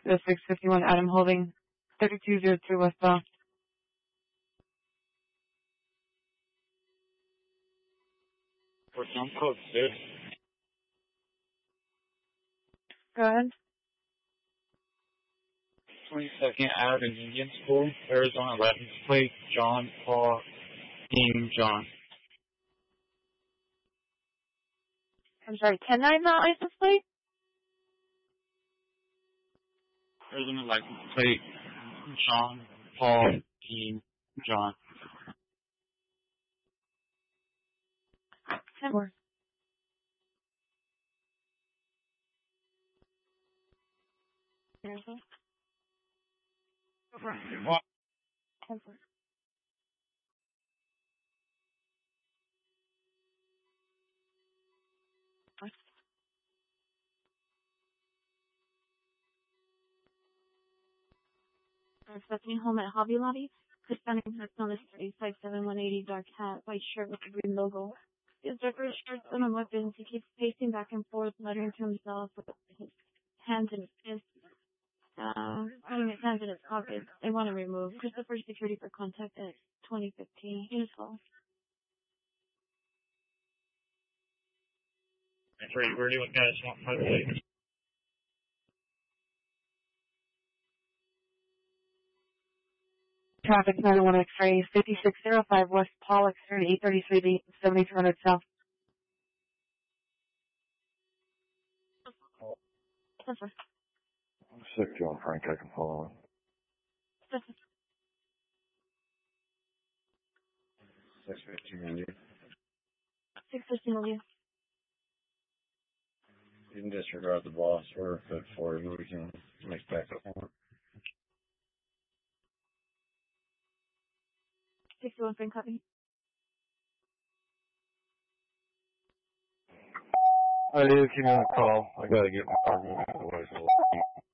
The 651 Adam holding 3202 westbound. For some code 6. Go ahead. 22nd Avenue, Indian School, Arizona, license plate, John, Paul, Dean, John. I'm sorry, 10-9 not license plate? Arizona license plate, John, Paul, Dean, John. 10-4. Seriously? What? 10-4. Stephanie home at Hobby Lobby. Hispanic personalist 357180, dark hat, white shirt with a green logo. He has darker shirts and weapons. He keeps pacing back and forth, muttering to himself with his hands in his fists. Putting his hands in his pockets. They want to remove Christopher security for contact at 2015. He was called. Where do you look at? It's not my plate. Traffic 901 X-ray 5605 West Paul X-ray 833 7200 South. I'm sick, John Frank. I can follow him. 615 615 You can disregard the boss. We're fit for you. We can make backup on it. 61 Frank copy. I do keep on the call. I gotta get my car moving, otherwise it'll